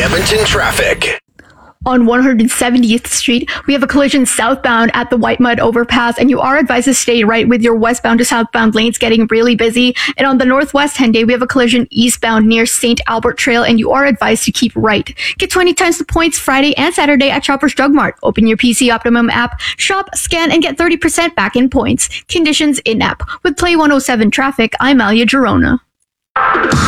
Edmonton traffic. On 170th Street, we have a collision southbound at the White Mud Overpass, and you are advised to stay right with your westbound to southbound lanes getting really busy. And on the Northwest Henday, we have a collision eastbound near St. Albert Trail, and you are advised to keep right. Get 20 times the points Friday and Saturday at Shoppers Drug Mart. Open your PC Optimum app, shop, scan, and get 30% back in points. Conditions in-app. With Play 107 Traffic, I'm Alia Girona.